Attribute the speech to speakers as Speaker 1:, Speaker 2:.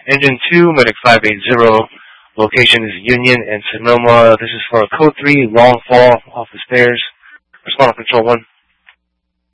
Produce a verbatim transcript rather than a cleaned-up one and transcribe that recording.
Speaker 1: Engine two, Medic five eight zero. Location is Union and Sonoma. This is for a code three, long fall off the stairs. Respond to control one.